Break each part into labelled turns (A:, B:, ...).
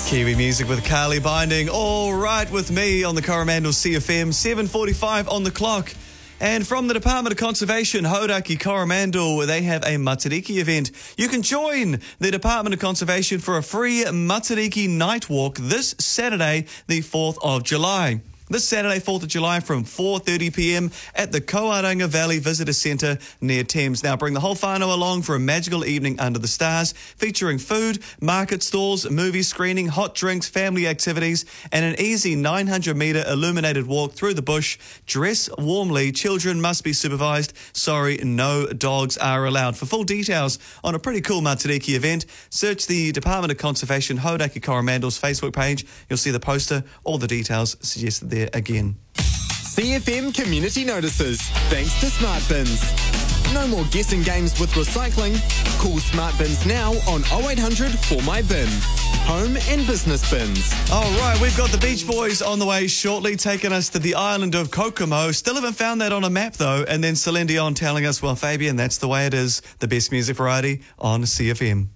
A: Kiwi music with Carly Binding. All right with me on the Coromandel CFM, 7:45 on the clock. And from the Department of Conservation, Hauraki Coromandel, they have a Matariki event. You can join the Department of Conservation for a free Matariki night walk this Saturday, the 4th of July. This Saturday, 4th of July, from 4:30 p.m. at the Koaranga Valley Visitor Centre near Thames. Now, bring the whole whānau along for a magical evening under the stars, featuring food, market stalls, movie screening, hot drinks, family activities, and an easy 900-metre illuminated walk through the bush. Dress warmly. Children must be supervised. Sorry, no dogs are allowed. For full details on a pretty cool Matariki event, search the Department of Conservation Hauraki Coromandel's Facebook page. You'll see the poster. All the details suggested there again.
B: CFM Community Notices, thanks to Smart Bins. No more guessing games with recycling. Call Smart Bins now on 0800 for my bin. Home and business bins.
A: All right, we've got the Beach Boys on the way shortly, taking us to the island of Kokomo. Still haven't found that on a map, though. And then Celine Dion telling us, well, Fabian, that's the way it is. The best music variety on CFM.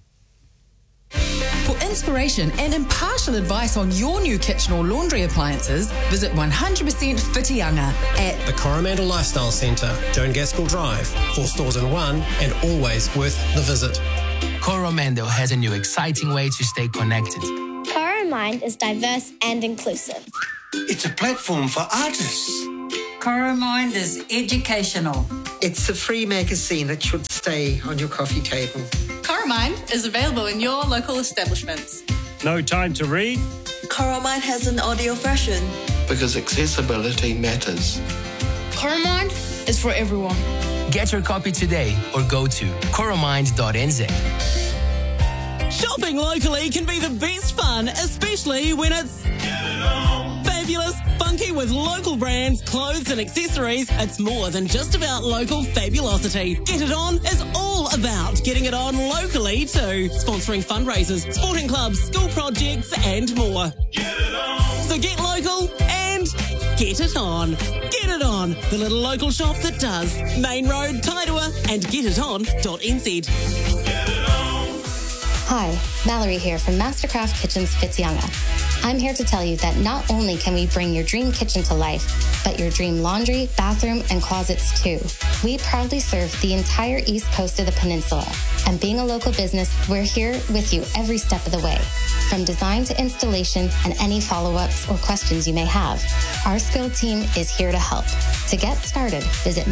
C: For inspiration and impartial advice on your new kitchen or laundry appliances, visit 100% Whitianga at
D: the Coromandel Lifestyle Centre, Joan Gaskell Drive, 4 stores in one, and always worth the visit.
E: Coromandel has a new exciting way to stay connected.
F: Coromind is diverse and inclusive.
G: It's a platform for artists.
H: Coromind is educational.
I: It's a free magazine that should stay on your coffee table.
J: Coromind is available in your local establishments.
K: No time to read?
L: Coromind has an audio version.
G: Because accessibility matters.
J: Coromind is for everyone.
E: Get your copy today or go to coromind.nz.
M: Shopping locally can be the best fun, especially when it's fabulous, funky with local brands, clothes and accessories. It's more than just about local fabulosity. Get It On is all about getting it on locally too. Sponsoring fundraisers, sporting clubs, school projects and more. So get local and get it on. Get It On, the little local shop that does. Main Road, Kairua and getiton.nz.
N: Hi, Mallory here from Mastercraft Kitchens Whitianga. I'm here to tell you that not only can we bring your dream kitchen to life, but your dream laundry, bathroom, and closets too. We proudly serve the entire east coast of the peninsula. And being a local business, we're here with you every step of the way. From design to installation and any follow-ups or questions you may have, our skilled team is here to help. To get started, visit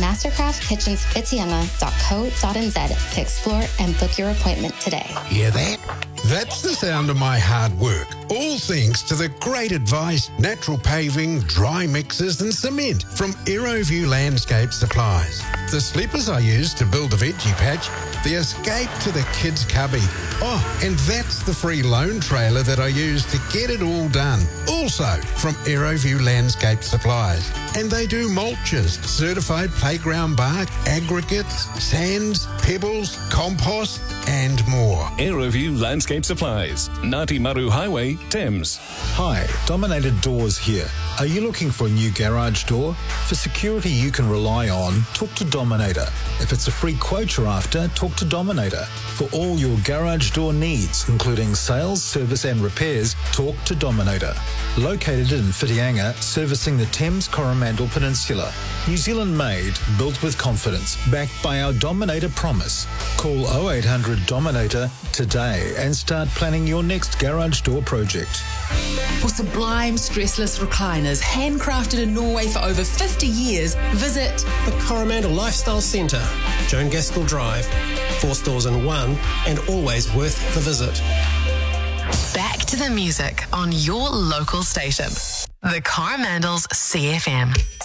N: mastercraftkitchenswhitianga.co.nz to explore and book your appointment today.
O: Hear that? That's the sound of my hard work. All thanks to the great advice, natural paving, dry mixes and cement from Aeroview Landscape Supplies. The sleepers I use to build the veggie patch, the escape to the kids' cubby. Oh, and that's the free loan trailer that I use to get it all done. Also from Aeroview Landscape Supplies. And they do mulches, certified playground bark, aggregates, sands, pebbles, compost and more.
P: Aeroview Landscape Supplies, Ngāti Maru Highway, Thames.
Q: Hi, Dominator Doors here. Are you looking for a new garage door? For security you can rely on, talk to Dominator. If it's a free quote you're after, talk to Dominator. For all your garage door needs, including sales, service and repairs, talk to Dominator. Located in Whitianga, servicing the Thames Coromandel Peninsula. New Zealand made, built with confidence, backed by our Dominator promise. Call 0800 Dominator today and start planning your next garage door project.
C: For sublime stressless recliners handcrafted in Norway for over 50 years, visit
D: the Coromandel Lifestyle Centre, Joan Gaskell Drive, 4 stores in one, and always worth the visit.
R: Back to the music on your local station. The Coromandel's CFM.